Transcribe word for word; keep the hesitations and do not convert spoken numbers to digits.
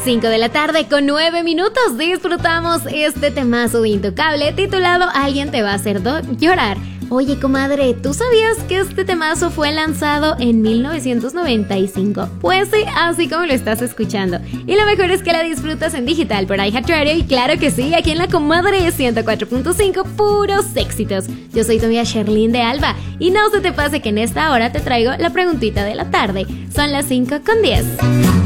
cinco de la tarde con nueve minutos disfrutamos este temazo de Intocable titulado Alguien te va a hacer do- llorar. Oye, comadre, ¿tú sabías que este temazo fue lanzado en mil novecientos noventa y cinco? Pues sí, así como lo estás escuchando. Y lo mejor es que la disfrutas en digital por iHeartRadio y claro que sí, aquí en la comadre ciento cuatro punto cinco, puros éxitos. Yo soy tu amiga Sherlyn de Alba y no se te pase que en esta hora te traigo la preguntita de la tarde. Son las cinco con diez.